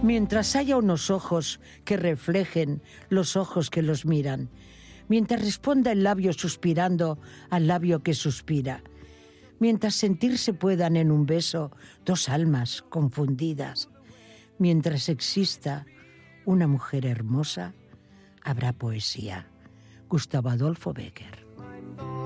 Mientras haya unos ojos que reflejen los ojos que los miran, mientras responda el labio suspirando al labio que suspira, mientras sentirse puedan en un beso dos almas confundidas, mientras exista una mujer hermosa, habrá poesía. Gustavo Adolfo Bécquer.